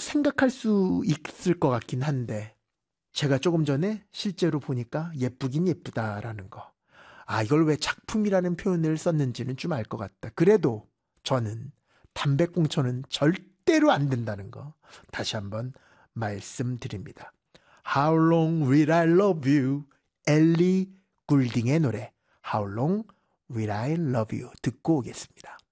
생각할 수 있을 것 같긴 한데 제가 조금 전에 실제로 보니까 예쁘긴 예쁘다라는 거. 아, 이걸 왜 작품이라는 표현을 썼는지는 좀 알 것 같다. 그래도 저는 담배꽁초는 절대로 안 된다는 거 다시 한번 말씀드립니다. How long will I love you? 엘리 굴딩의 노래 How long will I love you? 듣고 오겠습니다.